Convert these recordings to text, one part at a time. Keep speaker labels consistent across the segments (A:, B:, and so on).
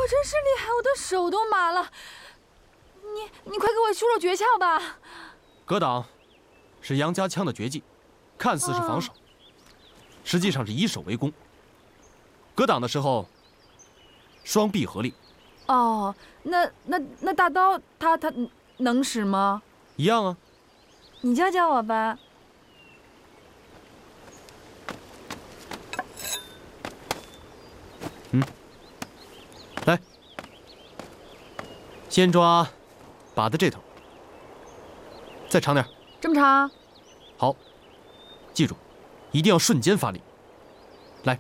A: 真是厉害，我的手都麻了。你快给我出出诀窍吧。
B: 格挡是杨家枪的绝技，看似是防守，实际上是以守为攻。格挡的时候，双臂合力。
A: 哦，那大刀它能使吗？
B: 一样啊。
A: 你教教我吧。
B: 来，先抓把的这头，再长点。
A: 这么长？
B: 好，记住，一定要瞬间发力。来，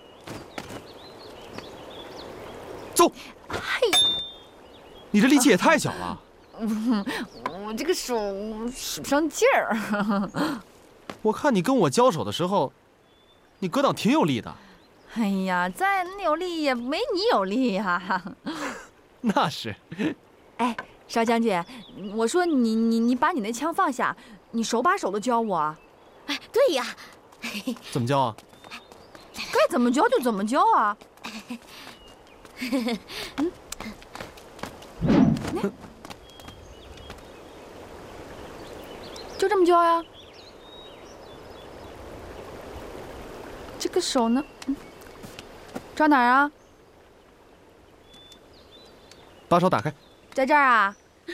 B: 走。
A: 嘿，
B: 你这力气也太小了。
A: 我这个手使不上劲儿。
B: 我看你跟我交手的时候，你格挡挺有力的。
A: 哎呀，再有力也没你有力呀。
B: 那是。
A: 哎，邵将军，我说你把你那枪放下，你手把手的教我。
C: 哎，对呀。
B: 怎么教啊？
A: 该怎么教就怎么教啊。就这么教呀。这个手呢？抓哪儿啊？
B: 把手打开。
A: 在这儿啊。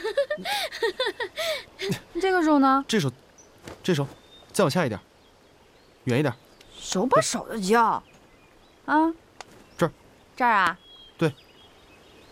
A: 这个手呢？
B: 这手再往下一点，远一点。
A: 手把手的教。啊？
B: 这儿。
A: 这儿啊？